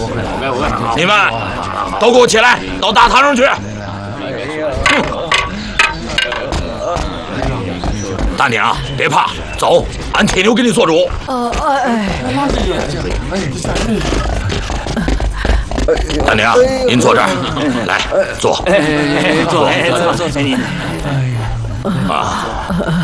你们都给我起来，到大堂上去。大娘，别怕，走，俺铁牛给你做主。大娘，您坐这儿，来坐。坐。啊。